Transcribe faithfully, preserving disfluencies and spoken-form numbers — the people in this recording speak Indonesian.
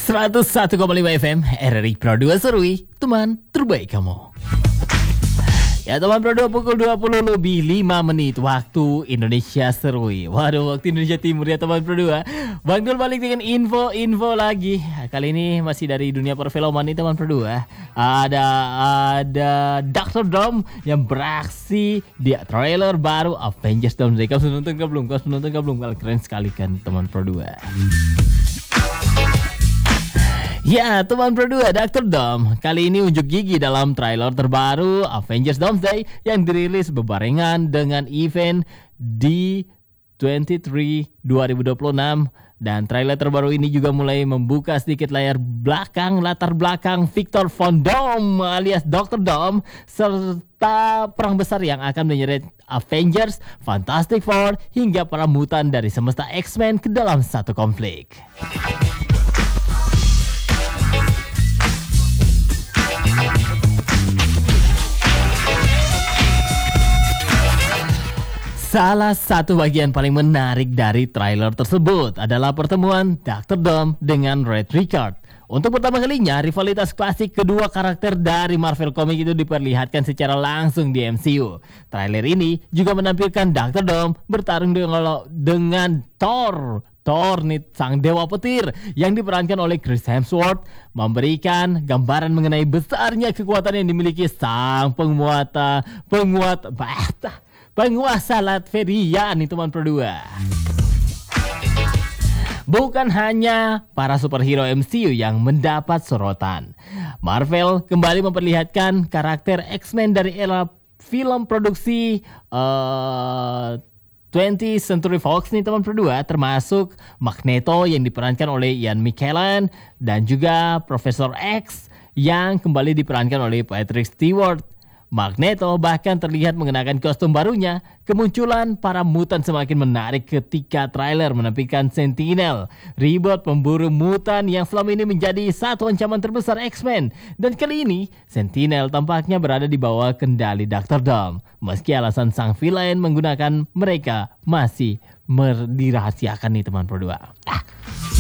seratus satu koma lima F M R R I Pro dua Serui, teman terbaik kamu. Ya teman Pro dua, pukul dua puluh lebih lima menit waktu Indonesia Serui. Waduh, waktu Indonesia Timur ya teman Pro dua. Bang Dul balik dengan info-info lagi. Kali ini masih dari dunia perfilman nih teman Pro dua. Ada ada dokter Doom yang beraksi di trailer baru Avengers Doomsday. Kamu sudah nonton ke belum? Kamu sudah nonton ke belum? Keren sekali kan teman Pro dua. Ya, teman Pro dua, dokter Doom kali ini unjuk gigi dalam trailer terbaru Avengers Doomsday yang dirilis bebarengan dengan event D dua puluh tiga dua ribu dua puluh enam. Dan trailer terbaru ini juga mulai membuka sedikit layar belakang, latar belakang Victor Von Doom alias dokter Doom serta perang besar yang akan menyeret Avengers, Fantastic Four hingga para mutan dari semesta X-Men ke dalam satu konflik. Salah satu bagian paling menarik dari trailer tersebut adalah pertemuan dokter Doom dengan Red Richard. Untuk pertama kalinya, rivalitas klasik kedua karakter dari Marvel Comics itu diperlihatkan secara langsung di M C U. Trailer ini juga menampilkan dokter Doom bertarung dengan, dengan Thor. Thor nih, sang dewa petir yang diperankan oleh Chris Hemsworth, memberikan gambaran mengenai besarnya kekuatan yang dimiliki sang penguasa penguat bah, penguasa Latveria nih teman Pro dua. Bukan hanya para superhero M C U yang mendapat sorotan. Marvel kembali memperlihatkan karakter X-Men dari era film produksi uh, twentieth Century Fox nih teman Pro dua, termasuk Magneto yang diperankan oleh Ian McKellen dan juga Profesor X yang kembali diperankan oleh Patrick Stewart. Magneto bahkan terlihat mengenakan kostum barunya. Kemunculan para mutan semakin menarik ketika trailer menampilkan Sentinel, robot pemburu mutan yang selama ini menjadi satu ancaman terbesar X-Men. Dan kali ini Sentinel tampaknya berada di bawah kendali dokter Doom, meski alasan sang villain menggunakan mereka masih dirahasiakan nih teman Pro dua. Ah.